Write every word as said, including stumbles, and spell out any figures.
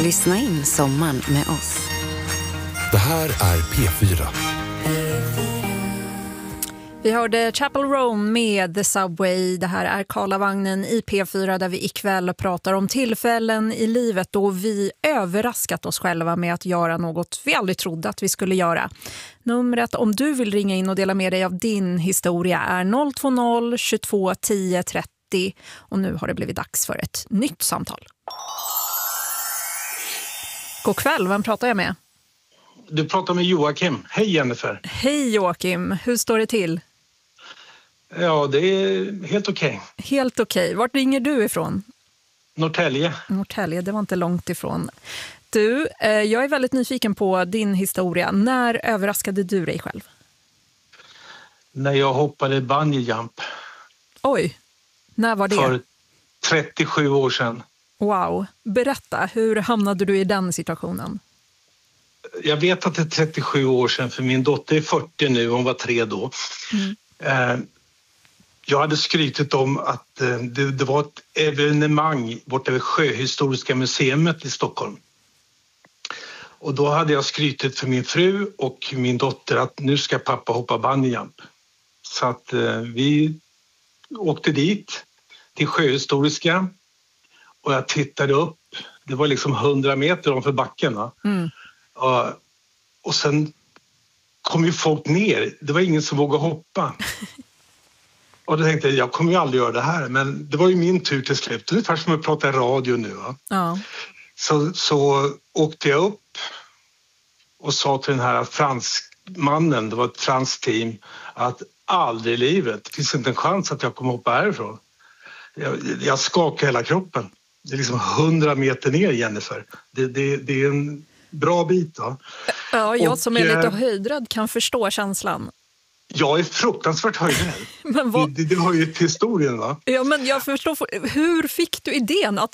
Lyssna in sommaren med oss. Det här är P fyra. Vi hörde Chapel Roan med The Subway. Det här är Karlavagnen i P fyra där vi ikväll pratar om tillfällen i livet då vi överraskat oss själva med att göra något vi aldrig trodde att vi skulle göra. Numret om du vill ringa in och dela med dig av din historia är noll två noll tjugotvå tio trettio och nu har det blivit dags för ett nytt samtal. God kväll, vem pratar jag med? Du pratar med Joakim. Hej Jennifer. Hej Joakim, hur står det till? Ja, det är helt okej. Okay. Helt okej. Okay. Vart ringer du ifrån? Norrtälje. Norrtälje, det var inte långt ifrån. Du, eh, jag är väldigt nyfiken på din historia. När överraskade du dig själv? När jag hoppade bungee jump. Oj, när var det? För trettiosju år sedan. Wow, berätta, hur hamnade du i den situationen? Jag vet att det är trettiosju år sedan, för min dotter är fyrtio nu, hon var tre då. Mm. Eh, jag hade skrytit om att eh, det, det var ett evenemang borta vid Sjöhistoriska museet i Stockholm. Och då hade jag skrytit för min fru och min dotter att nu ska pappa hoppa bungee jump. Så att eh, vi åkte dit till Sjöhistoriska och jag tittade upp. Det var liksom hundra meter om för backen, va? Mm. Uh, och sen kom ju folk ner. Det var ingen som vågade hoppa. Och då tänkte jag, jag kommer ju aldrig göra det här. Men det var ju min tur till slut. Ungefär som att prata radio nu, va? Ja. Så, så åkte jag upp och sa till den här franskmannen, det var ett franskt team, att aldrig i livet, det finns inte en chans att jag kommer hoppa härifrån. Jag, jag skakar hela kroppen. Det är liksom hundra meter ner, Jennifer. Det, det, det är en bra bit, va? Ja, jag och, som är lite höjdrädd kan förstå känslan. Jag är fruktansvärt höjdrädd. Men vad... det, det, det har ju till historien, va? Ja, men jag förstår. Hur fick du idén att